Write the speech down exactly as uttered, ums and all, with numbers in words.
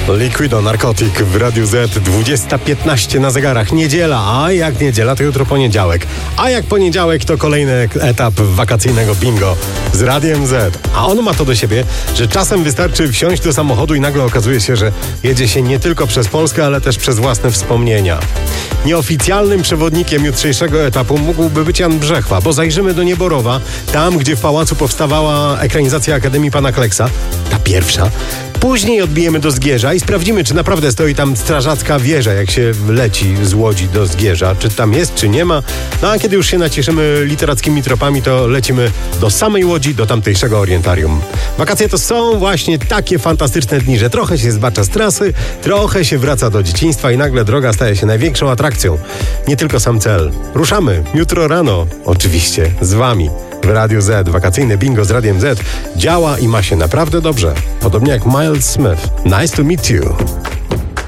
Liquido Narcotic w Radiu Z, dwudziesta piętnaście na zegarach. Niedziela, a jak niedziela, to jutro poniedziałek. A jak poniedziałek, to kolejny etap wakacyjnego bingo z Radiem Z. A on ma to do siebie, że czasem wystarczy wsiąść do samochodu i nagle okazuje się, że jedzie się nie tylko przez Polskę, ale też przez własne wspomnienia. Nieoficjalnym przewodnikiem jutrzejszego etapu mógłby być Jan Brzechwa, bo zajrzymy do Nieborowa, tam gdzie w pałacu powstawała ekranizacja Akademii Pana Kleksa, ta pierwsza. Później odbijemy do Zgierza i sprawdzimy, czy naprawdę stoi tam strażacka wieża, jak się leci z Łodzi do Zgierza. Czy tam jest, czy nie ma. No a kiedy już się nacieszymy literackimi tropami, to lecimy do samej Łodzi, do tamtejszego orientarium. Wakacje to są właśnie takie fantastyczne dni, że trochę się zbacza z trasy, trochę się wraca do dzieciństwa i nagle droga staje się największą atrakcją. Nie tylko sam cel. Ruszamy jutro rano, oczywiście, z wami. W Radiu Z. Wakacyjne bingo z Radiem Z działa i ma się naprawdę dobrze. Podobnie jak Miles Smith. Nice to meet you.